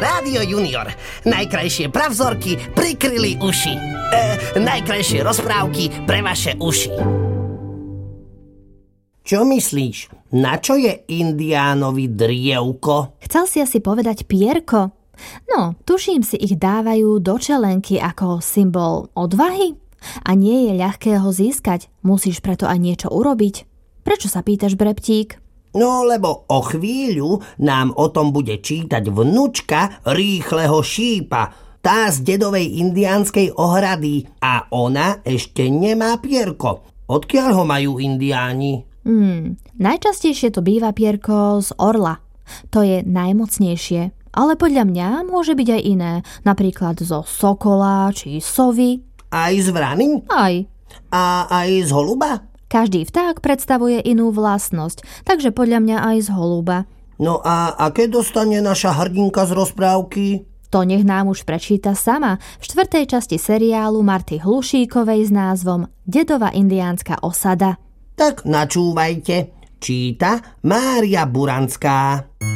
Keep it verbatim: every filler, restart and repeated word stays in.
Rádio Junior. Najkrajšie pravzorky prikryli uši. E, najkrajšie rozprávky pre vaše uši. Čo myslíš? Na čo je indiánovi drievko? Chcel si asi povedať pierko. No, tuším si ich dávajú do čelenky ako symbol odvahy. A nie je ľahké ho získať. Musíš preto aj niečo urobiť. Prečo sa pýtaš, Breptík? No, lebo o chvíľu nám o tom bude čítať vnučka Rýchleho šípa, tá z dedovej indiánskej ohrady, a ona ešte nemá pierko. Odkiaľ ho majú indiáni? Hmm, najčastejšie to býva pierko z orla. To je najmocnejšie, ale podľa mňa môže byť aj iné, napríklad zo sokola či sovy. Aj z vrany? Aj. A aj z holuba? Každý vták predstavuje inú vlastnosť, takže podľa mňa aj z holuba. No a aké dostane naša hrdinka z rozprávky? To nech nám už prečíta sama v štvrtej časti seriálu Marty Hlušíkovej s názvom Dedová indiánska osada. Tak načúvajte. Číta Mária Buranská.